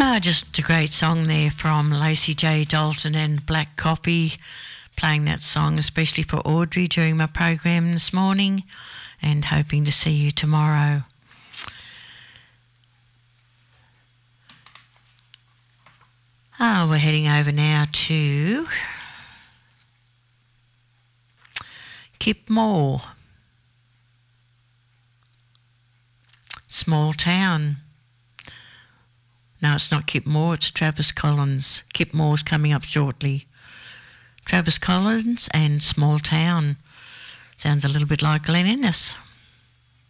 Just a great song there from Lacey J. Dalton and Black Coffee. Playing that song especially for Audrey during my program this morning, and hoping to see you tomorrow. We're heading over now to Kip Moore. Small town. No, it's not Kip Moore, it's Travis Collins. Kip Moore's coming up shortly. Travis Collins and Small Town. Sounds a little bit like Glen Innes.